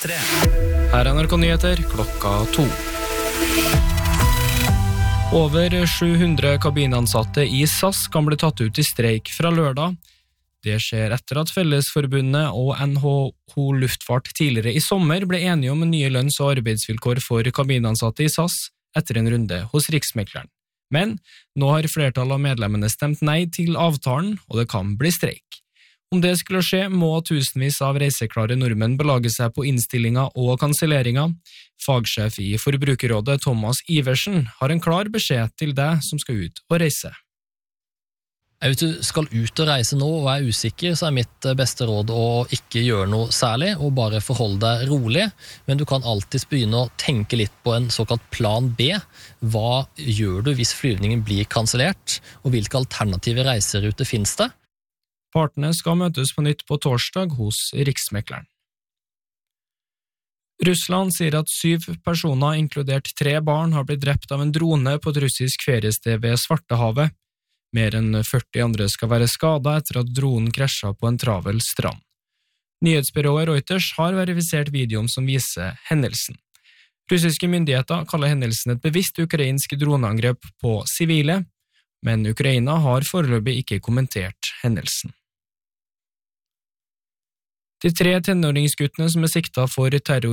3. Her er NRK Nyheter klokka 2. Over 700 kabinansatte i SAS kan bli tatt ut i streik fra lørdag. Det skjer etter at Fellesforbundet og NHO Luftfart tidligere i sommer ble enige om nye lønns- og arbeidsvilkår for kabinansatte i SAS etter en runde hos Riksmekleren. Men nå har flertallet av medlemmene stemt nei til avtalen, og det kan bli streik. Om det skulle skje, må tusenvis av reiseklare nordmenn belage seg på innstillinger og kanselleringer. Fagsjef i Forbrukerrådet Thomas Iversen har en klar beskjed til deg som skal ut og reise. Hvis du skal ut og reise nå og er usikker, så er mitt beste råd å ikke gjøre noe særlig, og bare forholde deg rolig. Men du kan alltid begynne å tenke litt på en såkalt plan B. Hva gjør du hvis flyvningen blir kansellert, og hvilke alternative reiseruter finnes det? Partene skal møtes på nytt på torsdag hos Riksmekleren. Russland sier at 7 personer, inkludert 3 barn, har blitt drept av en drone på et russisk feriested ved Svartehavet. Mer enn 40 andre skal være skadet etter at dronen krasjet på en travel strand. Nyhetsbyrået Reuters har verifisert videoen som viser hendelsen. Russiske myndigheter kaller hendelsen et bevisst ukrainsk droneangrep på sivile, men Ukraina har foreløpig ikke kommentert hendelsen. De 3 tenåringsguttene som er siktet for terror